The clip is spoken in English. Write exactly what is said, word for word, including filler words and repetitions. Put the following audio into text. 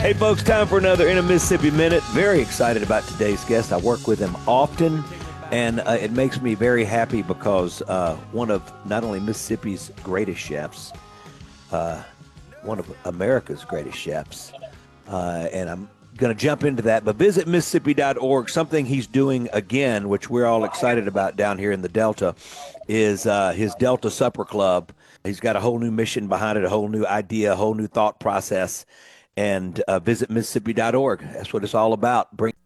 Hey, folks, time for another In a Mississippi Minute. Very excited about today's guest. I work with him often, and uh, it makes me very happy because uh, one of not only Mississippi's greatest chefs, uh, one of America's greatest chefs, uh, and I'm going to jump into that, but visit Mississippi dot org. Something he's doing again, which we're all excited about down here in the Delta, is uh, his Delta Supper Club. He's got a whole new mission behind it, a whole new idea, a whole new thought process. And uh, visit Mississippi dot org. That's what it's all about. Bring